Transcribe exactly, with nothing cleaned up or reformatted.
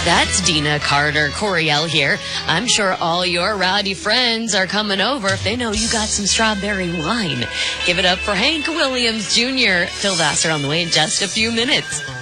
That's Dina Carter. Coriel here. I'm sure all your rowdy friends are coming over if they know you got some strawberry wine. Give it up for Hank Williams Junior Phil Vassar on the way in just a few minutes.